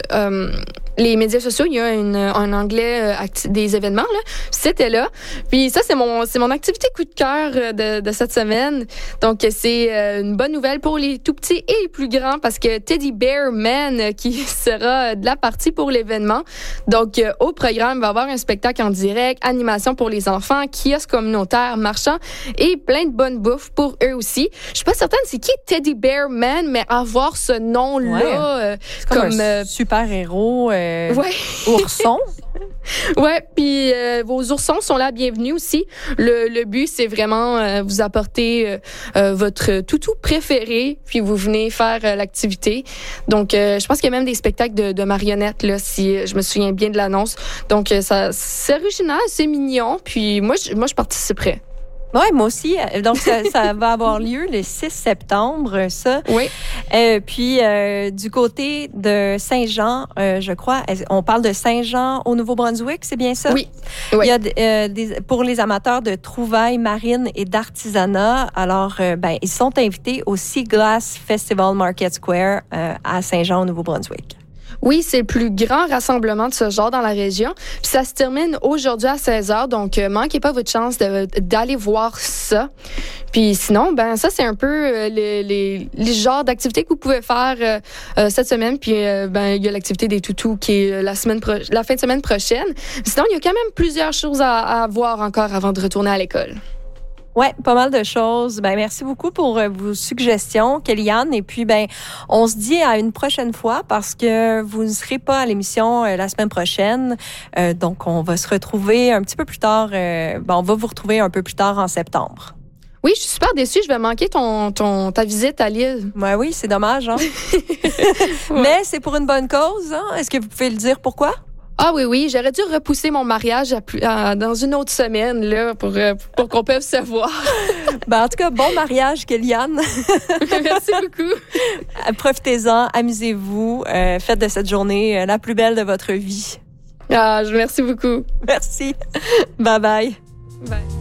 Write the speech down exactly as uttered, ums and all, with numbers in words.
euh, les médias sociaux, il y a une, un onglet euh, acti- des événements, là. C'était là. Puis ça, c'est mon, c'est mon activité coup de cœur euh, de, de cette semaine. Donc, c'est euh, une bonne nouvelle pour les tout petits et les plus grands parce que Teddy Bear Man euh, qui sera de la partie pour l'événement. Donc, euh, au programme, il va y avoir un spectacle en direct, animation pour les enfants, kiosque communautaire, marchand et plein de bonnes bouffes pour eux aussi. Je suis pas certaine c'est qui Teddy Bear Man, mais avoir ce nom-là Ouais. euh, C'est comme, comme un euh, super-héros, euh, ouais. ourson. Ouais, puis euh, vos oursons sont là bienvenus aussi. Le, le but, c'est vraiment euh, vous apporter euh, euh, votre toutou préféré, puis vous venez faire euh, l'activité. Donc, euh, je pense qu'il y a même des spectacles de, de marionnettes, là, si je me souviens bien de l'annonce. Donc, euh, ça, c'est original, c'est mignon, puis moi, je, moi, je participerai. Oui, moi aussi. Donc, ça, ça va avoir lieu le six septembre, ça. Oui. Euh, puis, euh, du côté de Saint-Jean, euh, je crois, on parle de Saint-Jean au Nouveau-Brunswick, c'est bien ça? Oui. Oui. Il y a euh, des, pour les amateurs de trouvailles marines et d'artisanat, alors, euh, ben, ils sont invités au Sea Glass Festival Market Square euh, à Saint-Jean au Nouveau-Brunswick. Oui, c'est le plus grand rassemblement de ce genre dans la région. Puis ça se termine aujourd'hui à seize heures, donc euh, manquez pas votre chance de, d'aller voir ça. Puis sinon, ben ça, c'est un peu euh, les, les, les genres d'activités que vous pouvez faire euh, euh, cette semaine. Puis euh, ben il y a l'activité des toutous qui est la semaine pro- la fin de semaine prochaine. Sinon, il y a quand même plusieurs choses à, à voir encore avant de retourner à l'école. Ouais, pas mal de choses. Ben merci beaucoup pour euh, vos suggestions, Kellyanne. Et puis ben on se dit à une prochaine fois parce que vous ne serez pas à l'émission euh, la semaine prochaine. Euh, donc on va se retrouver un petit peu plus tard. Euh, ben on va vous retrouver un peu plus tard en septembre. Oui, je suis super déçue. Je vais manquer ton, ton ta visite à Lille. Ouais, oui, c'est dommage. Hein? Ouais. Mais c'est pour une bonne cause. Hein? Est-ce que vous pouvez le dire pourquoi? Ah oui, oui, j'aurais dû repousser mon mariage à plus, à, dans une autre semaine là pour, euh, pour qu'on puisse se voir. Ben, en tout cas, bon mariage, Kellyanne. Merci beaucoup. Profitez-en, amusez-vous. Euh, faites de cette journée euh, la plus belle de votre vie. Ah, merci beaucoup. Merci. Bye bye. Bye.